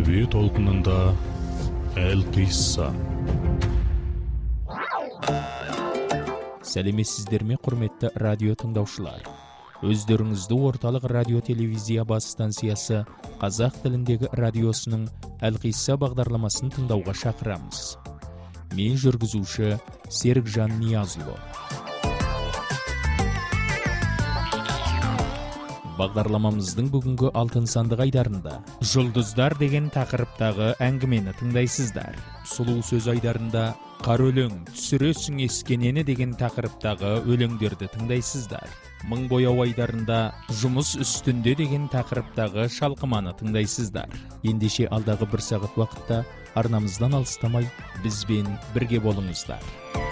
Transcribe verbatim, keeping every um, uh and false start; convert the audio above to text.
Әуе толқынында Әл-Қисса. Сәлеметсіздер ме, құрметті радио тыңдаушылар. Өздеріңізді орталық радио телевизия бас станциясы қазақ тіліндегі радиосының Әл-Қисса бағдарламасын тыңдауға шақырамыз. Мен жүргізуші Серікжан Ниязұлы. Бағдарламамыздың бүгінгі алтын сандық айдарында жұлдыздар деген тақырыптағы әңгімені тыңдайсыздар. Сұлу сөз айдарында қар өлең түсіресің ескенені деген тақырыптағы өлеңдерді тыңдайсыздар. Мың бояу айдарында жұмыс үстінде деген тақырыптағы шалқыманы тыңдайсыздар. Ендеше алдағы бір сағат уақытта арнамыздан алыстамай бізбен бірге болыңыздар.